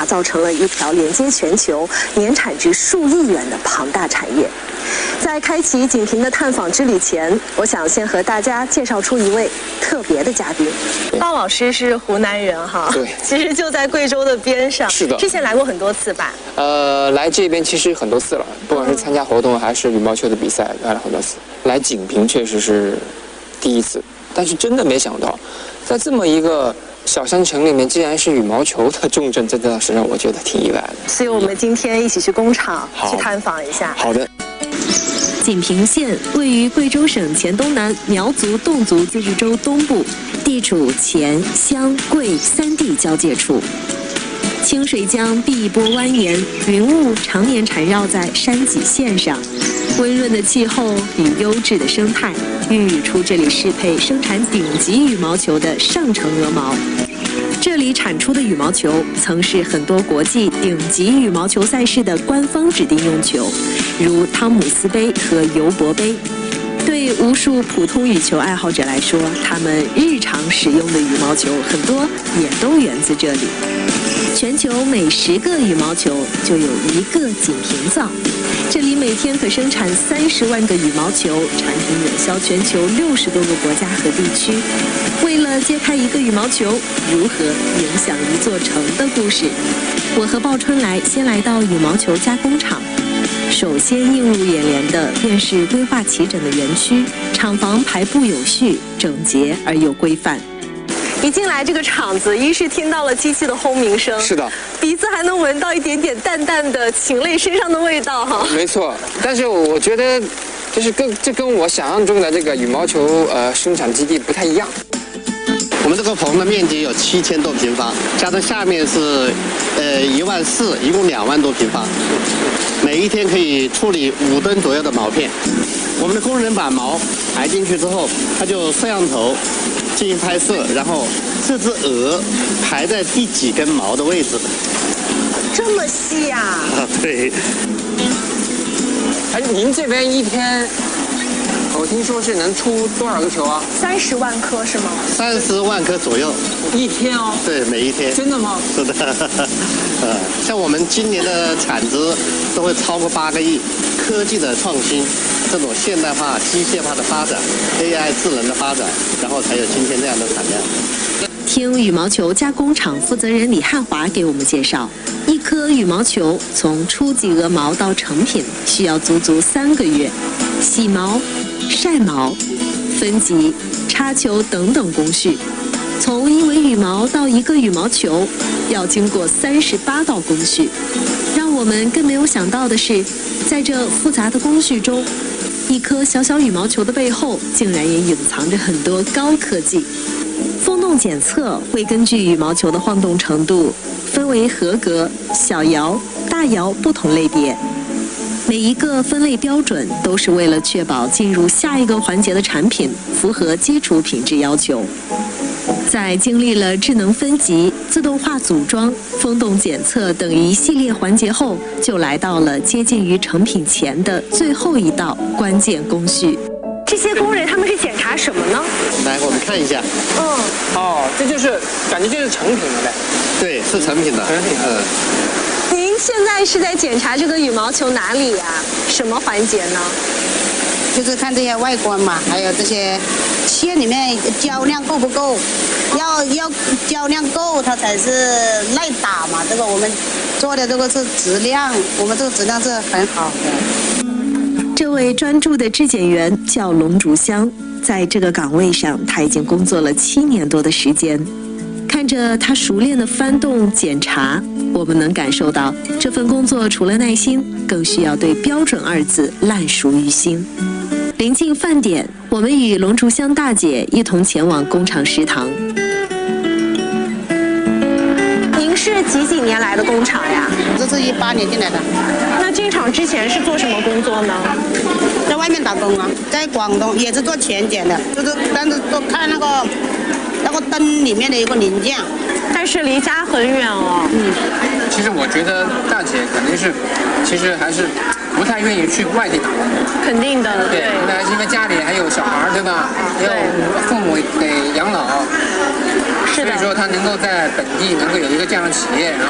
造成了一条连接全球、年产值数亿元的庞大产业。在开启锦屏的探访之旅前，我想先和大家介绍出一位特别的嘉宾。高老师是湖南人哈， 对， 其实就在贵州的边上。 是的， 之前来过很多次吧？ 来这边其实很多次了，不管是参加活动还是羽毛球的比赛，来了很多次。来锦屏确实是第一次，但是真的没想到，在这么一个小山城里面，竟然是羽毛球的重镇，真的是让我觉得挺意外的。 所以我们今天一起去工厂去探访一下。 好的。 锦屏县位于贵州省黔东南苗族侗族自治州东部，地处黔、湘、贵三地交界处。清水江碧波蜿蜒，云雾常年缠绕在山脊线上。温润的气候与优质的生态，孕育出这里适配生产顶级羽毛球的上乘鹅毛。这里产出的羽毛球曾是很多国际顶级羽毛球赛事的官方指定用球，如汤姆斯杯和尤伯杯。对无数普通羽球爱好者来说，他们日常使用的羽毛球很多也都源自这里。全球每10个羽毛球就有1个锦屏造，这里每天可生产30万个羽毛球，产品远销全球60多个国家和地区。为了揭开一个羽毛球如何影响一座城的故事，我和鲍春来先来到羽毛球加工厂。首先映入眼帘的便是规划齐整的园区，厂房排布有序、整洁而又规范。一进来这个厂子，一是听到了机器的轰鸣声， 是的， 鼻子还能闻到一点点淡淡的禽类身上的味道哈。 没错，但是我觉得就是这跟我想象中的这个羽毛球生产基地不太一样。 我们这个棚的面积有7000多平方，加上下面是14000，一共2万多平方。每一天可以处理5吨左右的毛片。我们的工人把毛排进去之后，他就摄像头进行拍摄，然后这只鹅排在第几根毛的位置。 这么细呀？ 啊，对。 哎，您这边一天，我听说是能出多少个球啊 ？30万颗是吗 ？30万颗左右。 一天哦？ 对，每一天。 真的吗？ 是的。像我们今年的产值都会超过8个亿。科技的创新，这种现代化、机械化的发展 ，AI 智能的发展，然后才有今天这样的产量。 听羽毛球加工厂负责人李汉华给我们介绍，一颗羽毛球从初级鹅毛到成品需要足足3个月，洗毛、晒毛、分级、插球等等工序。从一尾羽毛到一个羽毛球，要经过38道工序。让我们更没有想到的是，在这复杂的工序中，一颗小小羽毛球的背后，竟然也隐藏着很多高科技。风洞检测会根据羽毛球的晃动程度，分为合格、小摇、大摇不同类别。每一个分类标准都是为了确保进入下一个环节的产品符合基础品质要求。在经历了智能分级、自动化组装、风洞检测等一系列环节后，就来到了接近于成品前的最后一道关键工序。这些工人他们是检查什么呢？ 来，我们看一下。 哦，这就是感觉就是成品了呗。 对，是成品的。 成品。 您现在是在检查这个羽毛球哪里呀？什么环节呢？ 就是看这些外观嘛，还有这些线里面胶量够不够，要胶量够，它才是耐打嘛。这个我们做的这个是质量，我们这个质量是很好的。 这位专注的质检员叫龙竹香，在这个岗位上，他已经工作了7年多的时间。看着他熟练的翻动检查，我们能感受到这份工作除了耐心，更需要对标准2字烂熟于心。临近饭点，我们与龙竹香大姐一同前往工厂食堂。您是几年来的工厂呀？ 这是18年进来的。 那进厂之前是做什么工作呢？ 在外面打工啊，在广东也是做全检的，就是但是都看那个灯里面的一个零件。 但是离家很远哦。 其实我觉得大姐肯定是，其实还是不太愿意去外地打工。 肯定的， 对，那是因为家里还有小孩，对吧？要父母得养老，所以说他能够在本地能够有一个这样的企业。